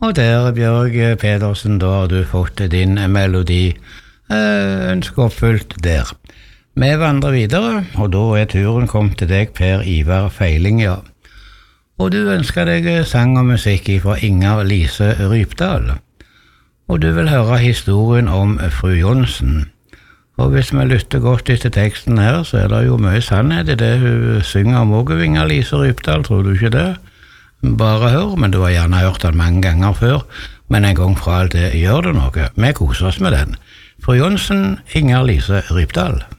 Og der, Bjørg Pedersen, da har du fått din melodi ønske oppfylt der. Vi vandrer videre, og da turen kommet til deg, Per Ivar Feiling, ja. Og du ønsker deg sang og musikk fra Inger Lise Rypdal. Og du vil høre historien om fru Johnsen. Og hvis vi lytter godt etter teksten her, så det jo mye sannhet i det hun synger om også, Inger Lise Rypdal, tror du ikke det? Bare hør, men du har gjerne hørt den mange ganger før, men en gang fra alt det gjør det noe. Vi koser oss med den. Fru Johnsen, Inger Lise Rypdal.